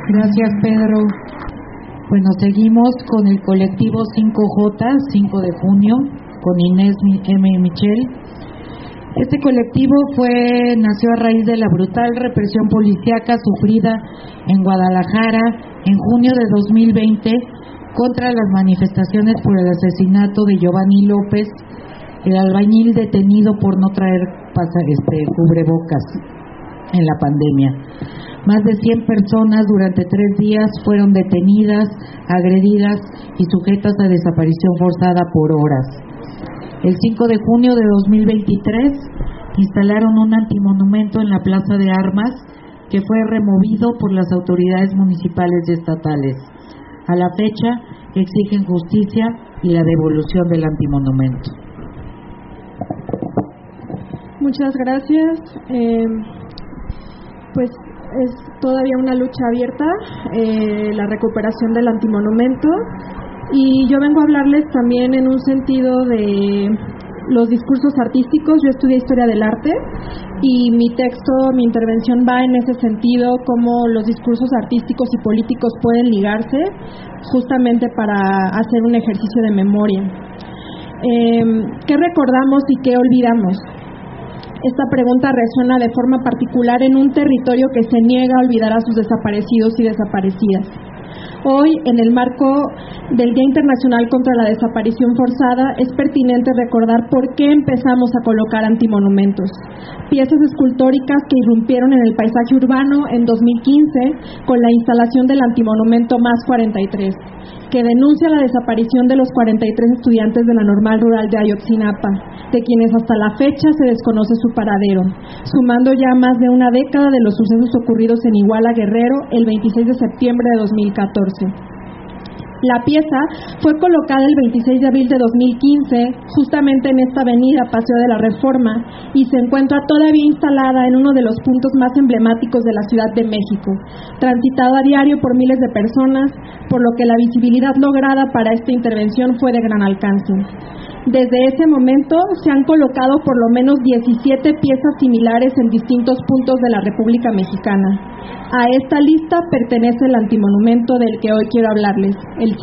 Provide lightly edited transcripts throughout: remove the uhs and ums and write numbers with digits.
Gracias, Pedro. Bueno, seguimos con el colectivo 5J, 5 de junio, con Inés M. Michel. Este colectivo nació a raíz de la brutal represión policíaca sufrida en Guadalajara en junio de 2020 contra las manifestaciones por el asesinato de Giovanni López, el albañil detenido por no traer cubrebocas en la pandemia. Más de 100 personas durante 3 días fueron detenidas, agredidas y sujetas a desaparición forzada por horas. El 5 de junio de 2023 instalaron un antimonumento en la Plaza de Armas que fue removido por las autoridades municipales y estatales. A la fecha exigen justicia y la devolución del antimonumento. Muchas gracias. Pues es todavía una lucha abierta, la recuperación del antimonumento, y yo vengo a hablarles también en un sentido de los discursos artísticos. Yo estudié Historia del Arte y mi intervención va en ese sentido, cómo los discursos artísticos y políticos pueden ligarse justamente para hacer un ejercicio de memoria. ¿Qué recordamos y qué olvidamos? Esta pregunta resuena de forma particular en un territorio que se niega a olvidar a sus desaparecidos y desaparecidas. Hoy, en el marco del Día Internacional contra la Desaparición Forzada, es pertinente recordar por qué empezamos a colocar antimonumentos. Piezas escultóricas que irrumpieron en el paisaje urbano en 2015 con la instalación del antimonumento Más 43, que denuncia la desaparición de los 43 estudiantes de la Normal Rural de Ayotzinapa, de quienes hasta la fecha se desconoce su paradero, sumando ya más de una década de los sucesos ocurridos en Iguala, Guerrero, el 26 de septiembre de 2014. La pieza fue colocada el 26 de abril de 2015, justamente en esta avenida Paseo de la Reforma, y se encuentra todavía instalada en uno de los puntos más emblemáticos de la Ciudad de México, transitado a diario por miles de personas, por lo que la visibilidad lograda para esta intervención fue de gran alcance. Desde ese momento se han colocado por lo menos 17 piezas similares en distintos puntos de la República Mexicana. A esta lista pertenece el antimonumento del que hoy quiero hablarles, el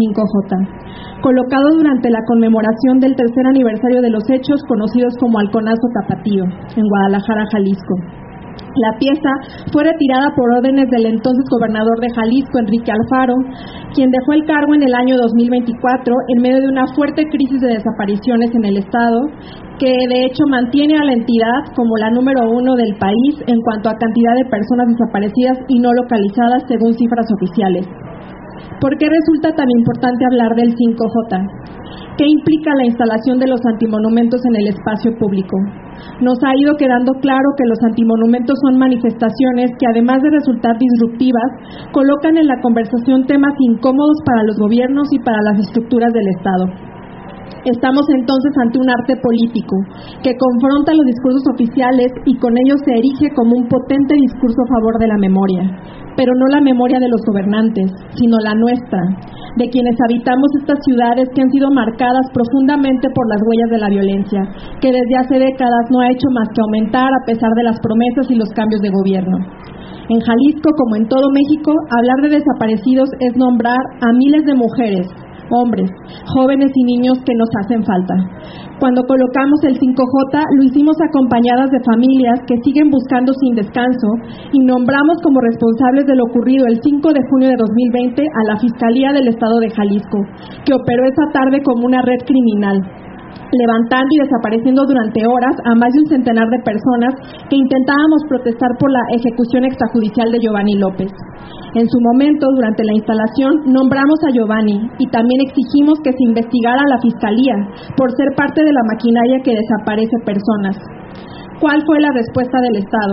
5J, colocado durante la conmemoración del 3er aniversario de los hechos conocidos como Halconazo Tapatío, en Guadalajara, Jalisco. La pieza fue retirada por órdenes del entonces gobernador de Jalisco, Enrique Alfaro, quien dejó el cargo en el año 2024 en medio de una fuerte crisis de desapariciones en el estado, que de hecho mantiene a la entidad como la número 1 del país en cuanto a cantidad de personas desaparecidas y no localizadas según cifras oficiales. ¿Por qué resulta tan importante hablar del 5J? ¿Qué implica la instalación de los antimonumentos en el espacio público? Nos ha ido quedando claro que los antimonumentos son manifestaciones que, además de resultar disruptivas, colocan en la conversación temas incómodos para los gobiernos y para las estructuras del Estado. Estamos entonces ante un arte político que confronta los discursos oficiales y con ello se erige como un potente discurso a favor de la memoria, pero no la memoria de los gobernantes, sino la nuestra, de quienes habitamos estas ciudades que han sido marcadas profundamente por las huellas de la violencia, que desde hace décadas no ha hecho más que aumentar a pesar de las promesas y los cambios de gobierno. En Jalisco, como en todo México, hablar de desaparecidos es nombrar a miles de mujeres, hombres, jóvenes y niños que nos hacen falta. Cuando colocamos el 5J, lo hicimos acompañadas de familias que siguen buscando sin descanso y nombramos como responsables de lo ocurrido el 5 de junio de 2020 a la Fiscalía del Estado de Jalisco, que operó esa tarde como una red criminal, levantando y desapareciendo durante horas a más de un centenar de personas que intentábamos protestar por la ejecución extrajudicial de Giovanni López. En su momento, durante la instalación, nombramos a Giovanni y también exigimos que se investigara a la Fiscalía por ser parte de la maquinaria que desaparece personas. ¿Cuál fue la respuesta del Estado?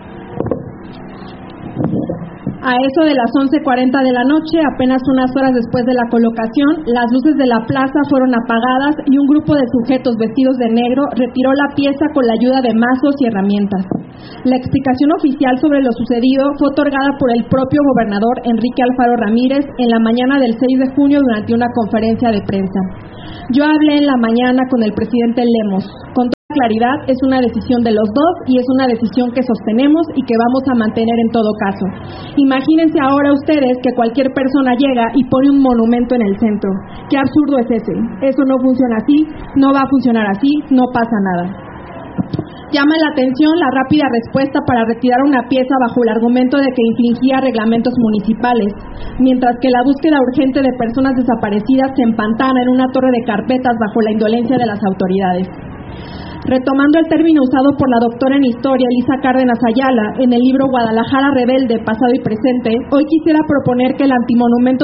A eso de las 11:40 de la noche, apenas unas horas después de la colocación, las luces de la plaza fueron apagadas y un grupo de sujetos vestidos de negro retiró la pieza con la ayuda de mazos y herramientas. La explicación oficial sobre lo sucedido fue otorgada por el propio gobernador Enrique Alfaro Ramírez en la mañana del 6 de junio durante una conferencia de prensa. Yo hablé en la mañana con el presidente Lemos, con claridad, es una decisión de los dos y es una decisión que sostenemos y que vamos a mantener en todo caso. Imagínense ahora ustedes que cualquier persona llega y pone un monumento en el centro. ¿Qué absurdo es ese? Eso no funciona así, no va a funcionar así, no pasa nada. Llama la atención la rápida respuesta para retirar una pieza bajo el argumento de que infringía reglamentos municipales, mientras que la búsqueda urgente de personas desaparecidas se empantana en una torre de carpetas bajo la indolencia de las autoridades. Retomando el término usado por la doctora en Historia, Elisa Cárdenas Ayala, en el libro Guadalajara Rebelde, Pasado y Presente, hoy quisiera proponer que el antimonumento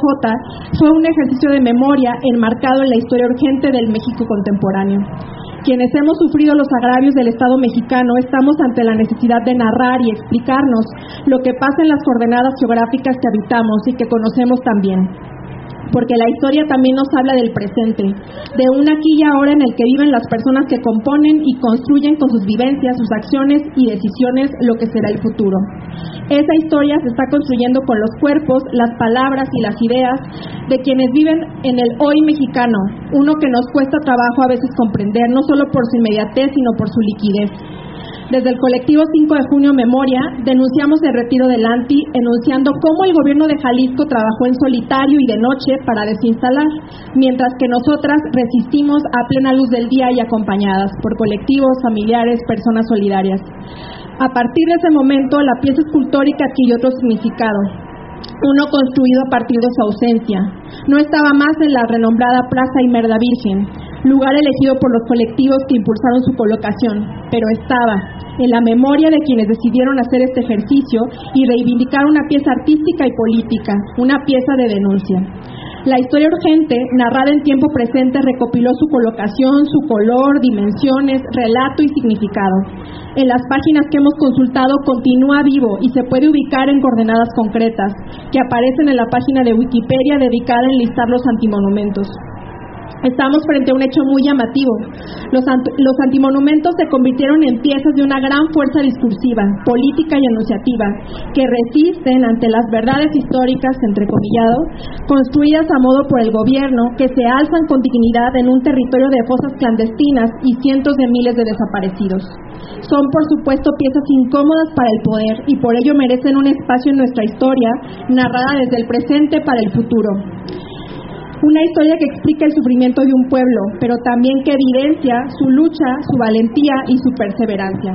5J fue un ejercicio de memoria enmarcado en la historia urgente del México contemporáneo. Quienes hemos sufrido los agravios del Estado mexicano estamos ante la necesidad de narrar y explicarnos lo que pasa en las coordenadas geográficas que habitamos y que conocemos también. Porque la historia también nos habla del presente, de un aquí y ahora en el que viven las personas que componen y construyen con sus vivencias, sus acciones y decisiones lo que será el futuro. Esa historia se está construyendo con los cuerpos, las palabras y las ideas de quienes viven en el hoy mexicano, uno que nos cuesta trabajo a veces comprender, no solo por su inmediatez, sino por su liquidez. Desde el colectivo 5 de junio Memoria, denunciamos el retiro del ANTI, enunciando cómo el gobierno de Jalisco trabajó en solitario y de noche para desinstalar, mientras que nosotras resistimos a plena luz del día y acompañadas por colectivos, familiares, personas solidarias. A partir de ese momento, la pieza escultórica adquirió otro significado, uno construido a partir de su ausencia. No estaba más en la renombrada Plaza Imelda Virgen, lugar elegido por los colectivos que impulsaron su colocación, pero estaba en la memoria de quienes decidieron hacer este ejercicio y reivindicar una pieza artística y política, una pieza de denuncia. La historia urgente, narrada en tiempo presente, recopiló su colocación, su color, dimensiones, relato y significado. En las páginas que hemos consultado continúa vivo y se puede ubicar en coordenadas concretas, que aparecen en la página de Wikipedia dedicada a enlistar los antimonumentos. Estamos frente a un hecho muy llamativo. Los antimonumentos se convirtieron en piezas de una gran fuerza discursiva, política y enunciativa, que resisten ante las verdades históricas, entrecomillado, construidas a modo por el gobierno, que se alzan con dignidad en un territorio de fosas clandestinas y cientos de miles de desaparecidos. Son, por supuesto, piezas incómodas para el poder y por ello merecen un espacio en nuestra historia, narrada desde el presente para el futuro. Una historia que explica el sufrimiento de un pueblo, pero también que evidencia su lucha, su valentía y su perseverancia.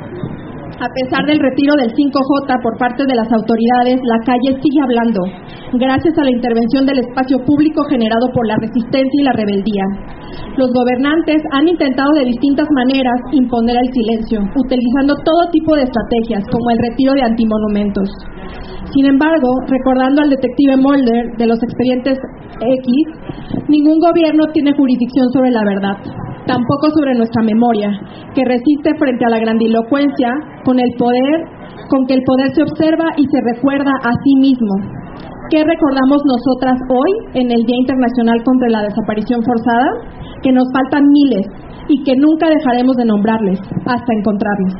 A pesar del retiro del 5J por parte de las autoridades, la calle sigue hablando, gracias a la intervención del espacio público generado por la resistencia y la rebeldía. Los gobernantes han intentado de distintas maneras imponer el silencio, utilizando todo tipo de estrategias, como el retiro de antimonumentos. Sin embargo, recordando al detective Mulder de los expedientes X, ningún gobierno tiene jurisdicción sobre la verdad, tampoco sobre nuestra memoria, que resiste frente a la grandilocuencia con que el poder se observa y se recuerda a sí mismo. ¿Qué recordamos nosotras hoy en el Día Internacional contra la Desaparición Forzada? Que nos faltan miles y que nunca dejaremos de nombrarles hasta encontrarlos.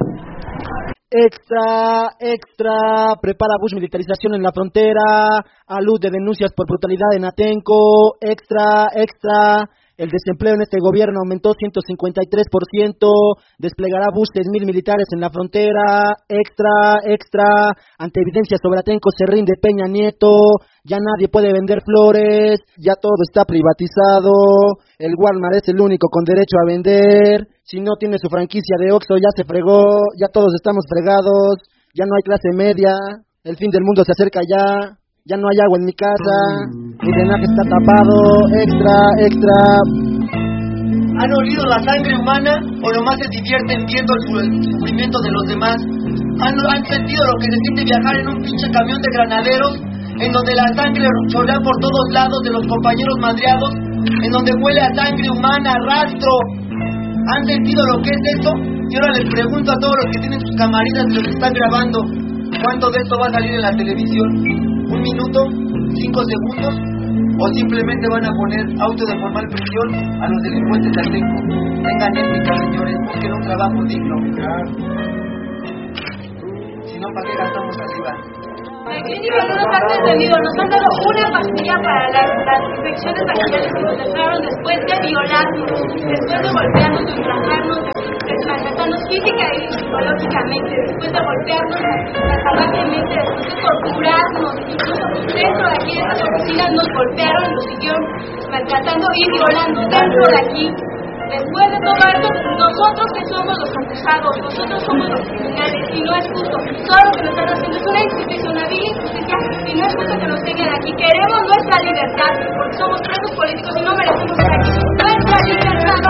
Extra, prepara Bush militarización en la frontera, a luz de denuncias por brutalidad en Atenco, extra, el desempleo en este gobierno aumentó 153%, desplegará Bush 6,000 militares en la frontera, extra, ante evidencias sobre Atenco se rinde Peña Nieto, ya nadie puede vender flores, ya todo está privatizado, el Walmart es el único con derecho a vender, si no tiene su franquicia de Oxxo ya se fregó, ya todos estamos fregados, ya no hay clase media, el fin del mundo se acerca ya no hay agua en mi casa, mi drenaje está tapado, extra. ¿Han olido la sangre humana o nomás se divierten viendo el sufrimiento de los demás? ¿Han sentido lo que se siente viajar en un pinche camión de granaderos, en donde la sangre chorrea por todos lados de los compañeros madreados, en donde huele a sangre humana, rastro? ¿Han sentido lo que es eso? Y ahora les pregunto a todos los que tienen sus camaritas y los que están grabando, ¿cuánto de esto va a salir en la televisión? ¿1 minuto? ¿5 segundos? ¿O simplemente van a poner auto de formal prisión a los delincuentes de Atenco? Tengan ética, señores, busquen un trabajo digno. Si no, ¿para qué gastamos arriba? La clínica no nos ha atendido, nos han dado una pastilla para las infecciones bacterianas que nos dejaron después de violarnos, después de golpearnos, de ultrajarnos, de maltratarnos física y psicológicamente, después de golpearnos salvajemente, después de torturarnos, incluso dentro de aquí de estas oficinas nos golpearon y nos siguieron maltratando y violando dentro de aquí. Después de todo esto, nosotros que somos los acusados, nosotros somos los criminales y no es justo. Todo lo que nos están haciendo es una injusticia, una vil injusticia y no es justo que nos tengan aquí. Queremos nuestra libertad porque somos presos políticos y no merecemos estar aquí. ¡Nuestra libertad!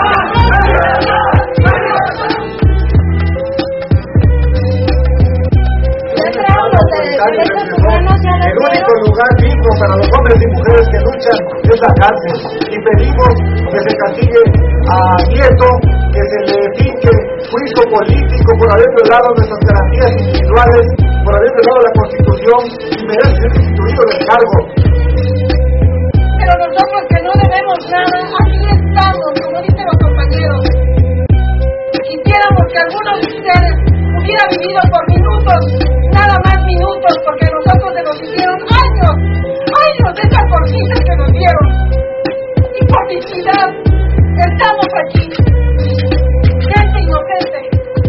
El único lugar digno para los hombres y mujeres que luchan es la cárcel. Y pedimos que se castigue a Nieto, que se le finque juicio político por haber violado nuestras garantías individuales, por haber violado la Constitución y merece ser destituido del cargo. Pero nosotros que no debemos nada, aquí estamos, como dicen los compañeros. Quisiéramos que algunos de ustedes hubieran vivido por minutos, nada más minutos, porque nosotros se nos hicieron años de esas porquistas que nos dieron. Y por dignidad,